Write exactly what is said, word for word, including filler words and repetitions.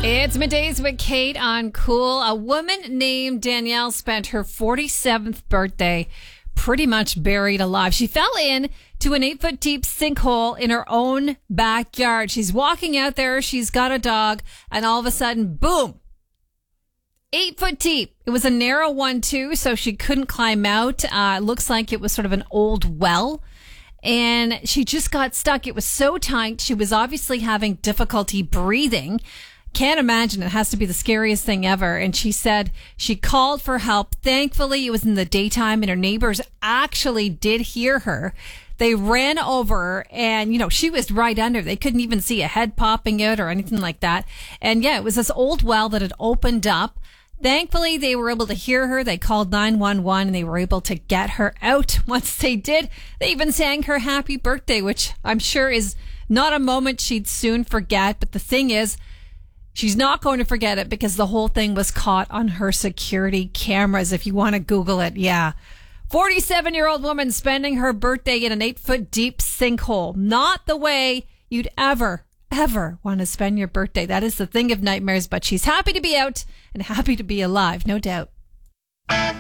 It's Middays with Kate on Cool. A woman named Danielle spent her forty-seventh birthday pretty much buried alive. She fell in to an eight foot deep sinkhole in her own backyard. She's walking out there. She's got a dog, and all of a sudden, boom, eight foot deep. It was a narrow one too, so she couldn't climb out. Uh, it looks like it was sort of an old well. And she just got stuck. It was so tight. She was obviously having difficulty breathing. Can't imagine. It has to be the scariest thing ever. And she said she called for help. Thankfully, it was in the daytime and her neighbors actually did hear her. They ran over and, you know, she was right under. They couldn't even see a head popping out or anything like that. And yeah, it was this old well that had opened up. Thankfully, they were able to hear her. They called nine one one and they were able to get her out. Once they did, they even sang her happy birthday, which I'm sure is not a moment she'd soon forget. But the thing is, she's not going to forget it because the whole thing was caught on her security cameras. If you want to Google it, yeah. forty-seven-year-old woman spending her birthday in an eight-foot deep sinkhole. Not the way you'd ever, ever want to spend your birthday. That is the thing of nightmares, but she's happy to be out and happy to be alive, no doubt.